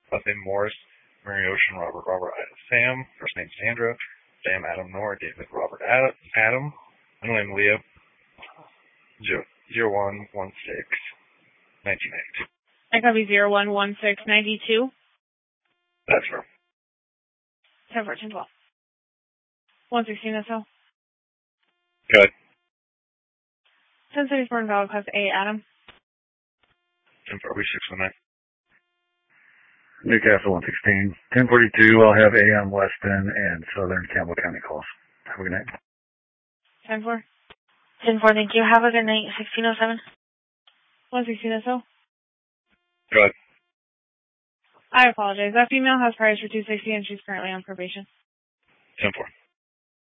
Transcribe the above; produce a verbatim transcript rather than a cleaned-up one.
Last name Morris, Mary Ocean, Robert, Robert, Sam. First name Sandra. Sam, Adam, Nora, David, Robert, Adam. Adam. Middle name Leah. Zero one one six nineteen ninety two. I copy zero one one six ninety two. That's her. Ten fourteen twelve. One sixteen S L. Good. Ten cities born valid class A, Adam. Ten forty six one nine. Newcastle one sixteen. ten forty-two, I'll have A M Weston and Southern Campbell County calls. Have a good night. ten four. ten four, thank you. Have a good night. sixteen oh seven. one sixteen S L. Good. I apologize. That female has priors for two sixty and she's currently on probation. ten four.